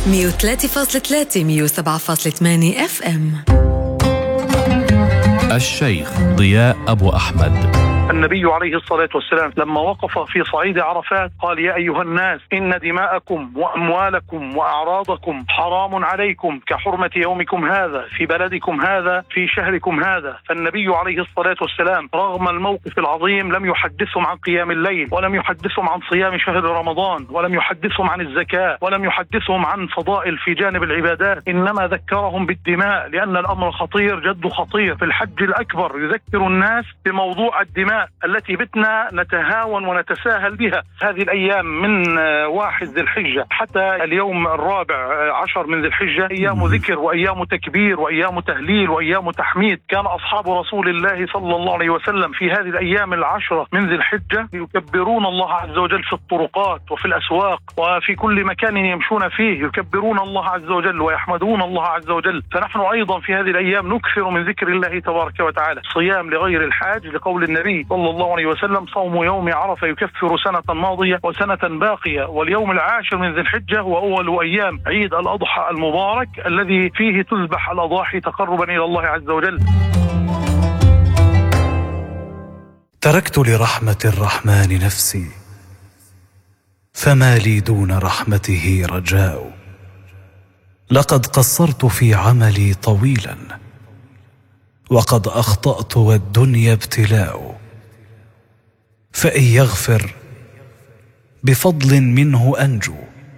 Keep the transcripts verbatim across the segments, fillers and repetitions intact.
مية وثلاثة فاصلة ثلاثة مية وسبعة فاصلة ثمانية اف ام. الشيخ ضياء أبو أحمد. النبي عليه الصلاة والسلام لما وقف في صعيد عرفات قال: يا أيها الناس، إن دماءكم وأموالكم وأعراضكم حرام عليكم كحرمة يومكم هذا في بلدكم هذا في شهركم هذا. فالنبي عليه الصلاة والسلام رغم الموقف العظيم لم يحدثهم عن قيام الليل، ولم يحدثهم عن صيام شهر رمضان، ولم يحدثهم عن الزكاة، ولم يحدثهم عن فضائل في جانب العبادات، إنما ذكرهم بالدماء، لأن الأمر خطير جد خطير. في الحج الأكبر يذكر الناس بموضوع الدماء التي بتنا نتهاون ونتساهل بها هذه الأيام من واحد ذي الحجة حتى اليوم الرابع عشر من ذي الحجة، أيام ذكر وأيام تكبير وأيام تهليل وأيام تحميد. كان أصحاب رسول الله صلى الله عليه وسلم في هذه الأيام العشرة من ذي الحجة يكبرون الله عز وجل في الطرقات وفي الأسواق وفي كل مكان يمشون فيه، يكبرون الله عز وجل ويحمدون الله عز وجل. فنحن أيضا في هذه الأيام نكثر من ذكر الله تبارك وتعالى. صيام لغير الحاج لقول النبي صلى الله عليه وسلم: صوم يوم عرفة يكفر سنة ماضية وسنة باقية. واليوم العاشر من ذي الحجة هو أول أيام عيد الأضحى المبارك الذي فيه تذبح الأضاحي تقربا إلى الله عز وجل. تركت لرحمة الرحمن نفسي، فما لي دون رحمته رجاء. لقد قصرت في عملي طويلا، وقد أخطأت والدنيا ابتلاء. فإن يغفر بفضل منه أنجو،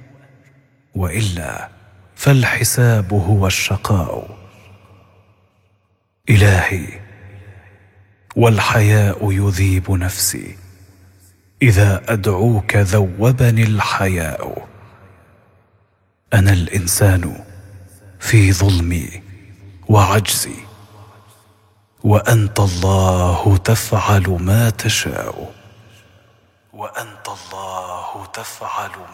وإلا فالحساب هو الشقاء. إلهي، والحياء يذيب نفسي، إذا أدعوك ذوبني الحياء. أنا الإنسان في ظلمي وعجزي، وأنت الله تفعل ما تشاء. وأنت الله تفعل